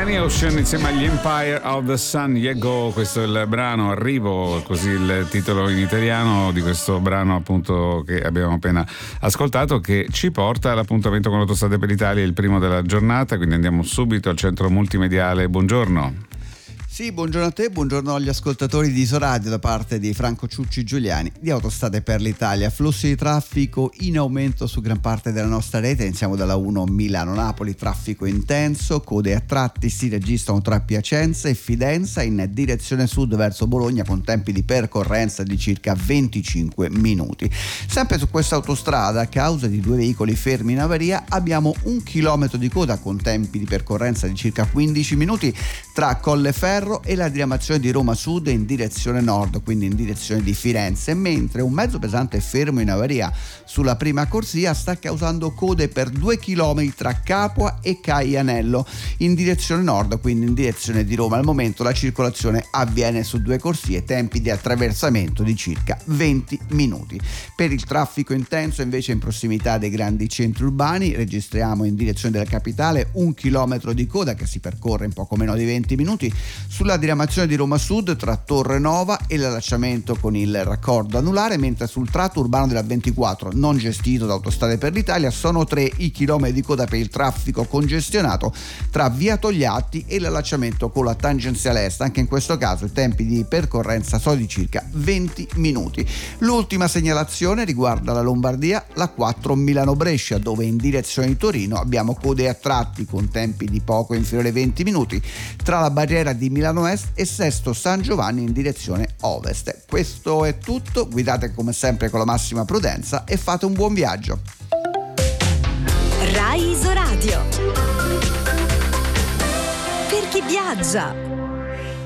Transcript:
Danny Ocean insieme agli Empire of the Sun. Yego, questo è il brano, Arrivo, così il titolo in italiano di questo brano appunto che abbiamo appena ascoltato, che ci porta all'appuntamento con Autostrade per l'Italia, il primo della giornata, quindi andiamo subito al centro multimediale. Buongiorno. Sì, buongiorno a te, buongiorno agli ascoltatori di Isoradio da parte di Franco Ciucci Giuliani di Autostrade per l'Italia. Flussi di traffico in aumento su gran parte della nostra rete, iniziamo dalla 1 Milano-Napoli, traffico intenso, code a tratti si registrano tra Piacenza e Fidenza in direzione sud verso Bologna con tempi di percorrenza di circa 25 minuti. Sempre su questa autostrada, a causa di 2 veicoli fermi in avaria, abbiamo 1 chilometro di coda con tempi di percorrenza di circa 15 minuti tra Colleferro e la diramazione di Roma Sud in direzione nord, quindi in direzione di Firenze, mentre un mezzo pesante fermo in avaria sulla prima corsia sta causando code per 2 km tra Capua e Caianello in direzione nord, quindi in direzione di Roma. Al momento la circolazione avviene su 2 corsie, tempi di attraversamento di circa 20 minuti. Per il traffico intenso invece in prossimità dei grandi centri urbani registriamo in direzione della capitale 1 chilometro di coda che si percorre in poco meno di 20 minuti sulla diramazione di Roma Sud tra Torre Nova e l'allacciamento con il raccordo anulare, mentre sul tratto urbano della 24 non gestito da Autostrade per l'Italia sono 3 i chilometri di coda per il traffico congestionato tra Via Togliatti e l'allacciamento con la tangenziale est. Anche in questo caso i tempi di percorrenza sono di circa 20 minuti. L'ultima segnalazione riguarda la Lombardia, la 4 Milano-Brescia, dove in direzione di Torino abbiamo code a tratti con tempi di poco inferiore ai 20 minuti tra la barriera di Milano Est e Sesto San Giovanni in direzione ovest. Questo è tutto, guidate come sempre con la massima prudenza e fate un buon viaggio. Rai Isoradio, per chi viaggia.